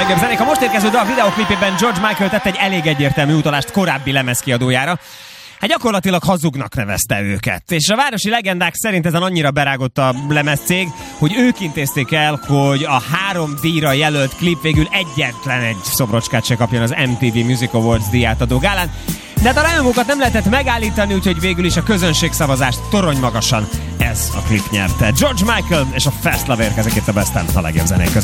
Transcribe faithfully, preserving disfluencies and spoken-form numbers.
legjobb zenék. A most érkező dal videoklipében George Michael tett egy elég egyértelmű utalást korábbi lemezkiadójára. Hát gyakorlatilag hazugnak nevezte őket. És a városi legendák szerint ezen annyira berágott a lemezcég, hogy ők intézték el, hogy a három díjra jelölt klip végül egyetlen egy szobrocskát se kapjon az em té vé Music Awards díjátadó gálán. De hát a rajongókat nem lehetett megállítani, úgyhogy végül is a közönségszavazást torony magasan ez a klip nyerte. George Michael és a Fast Love érkezik itt a Best Time a legjobb zenék között.